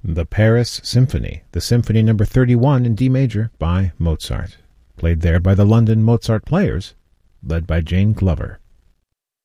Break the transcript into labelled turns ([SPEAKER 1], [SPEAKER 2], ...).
[SPEAKER 1] The Paris Symphony, the Symphony No. 31 in D major by Mozart, played there by the London Mozart Players, led by Jane Glover.